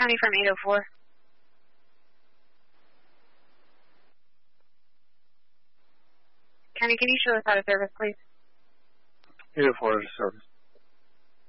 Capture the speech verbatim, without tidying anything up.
County from eight oh four. County, can you show us out of service, please? eight oh four out of service.